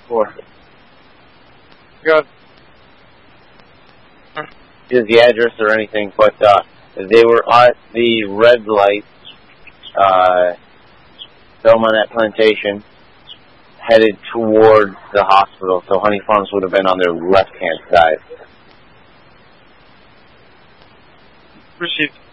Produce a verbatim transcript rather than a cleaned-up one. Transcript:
Four. Good. Is the address or anything, but uh, they were at the red light, uh, Belmont Plantation, headed towards the hospital, so Honey Farms would have been on their left-hand side. Received.